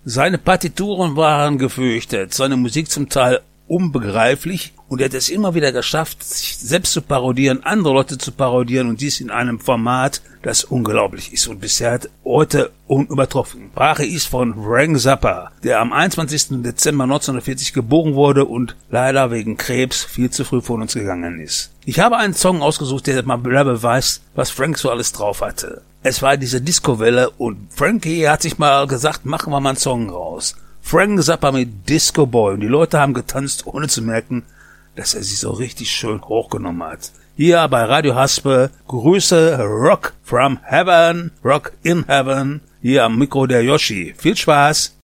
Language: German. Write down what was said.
Seine Partituren waren gefürchtet, seine Musik zum Teil unbegreiflich und er hat es immer wieder geschafft, sich selbst zu parodieren, andere Leute zu parodieren und dies in einem Format, das unglaublich ist und bisher heute unübertroffen. Sprache ist von Frank Zappa, der am 21. Dezember 1940 geboren wurde und leider wegen Krebs viel zu früh von uns gegangen ist. Ich habe einen Song ausgesucht, der mal beweist, was Frank so alles drauf hatte. Es war diese Disco-Welle und Frankie hat sich mal gesagt, machen wir mal einen Song raus. Frank Zappa mit Disco Boy und die Leute haben getanzt, ohne zu merken, dass er sich so richtig schön hochgenommen hat. Hier bei Radio Haspe, Grüße, Rock from Heaven, Rock in Heaven, hier am Mikro der Yoshi. Viel Spaß!